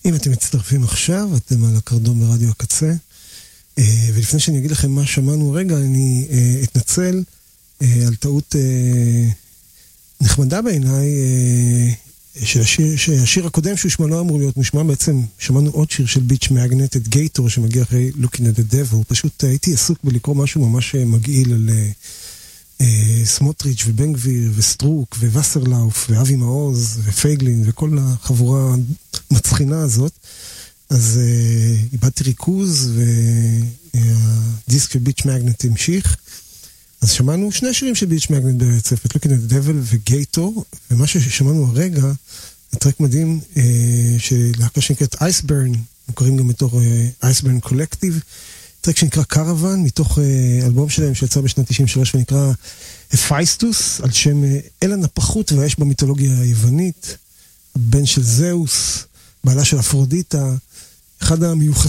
אם אתם מצטרפים עכשיו, אתם על הקרדום ברדיו הקצה, ולפני שאני אגיד לכם מה שמענו רגע, אני אתנצל על טעות נחמדה בעיניי, שהשיר הקודם שהושמע לא אמור להיות מושמע, בעצם שמענו עוד שיר של ביץ' מגנט, את גייטור, שמגיע אחרי Looking at the Devil. פשוט הייתי עסוק בלקרוא משהו ממש מגעיל על סמוטריץ' ובן גביר וסטרוק ווסרלאוף ואבי מעוז ופייגלין וכל החבורה מצחינה הזאת. אז איבדתי ריכוז והדיסק של ביץ' מגנט המשיך. אז שמענו שני שירים של ביץ' מגנט ברצף, את Looking at the Devil וגייטור, ומה ששמענו הרגע, זה טרק מדהים של להקה שנקראת Iceburn, מוכרים גם מתוך Iceburn Collective, טרק שנקרא קרוון, מתוך אלבום שלהם שיצא בשנת 93 ונקרא הפייסטוס, על שם אלן הפחות והאש במיתולוגיה היוונית, הבן של זאוס, בעלה של אפרודיטה, אחד המיוחסים